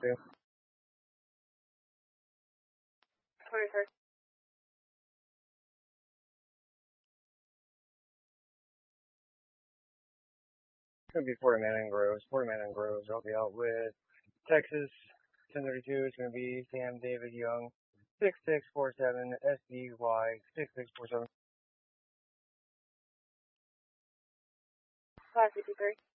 2. 23rd. It's going to be 40 man and Groves. 40 man and Groves. I'll be out with Texas 1032. It's going to be Sam David Young 6647 SDY 6647. Class 53.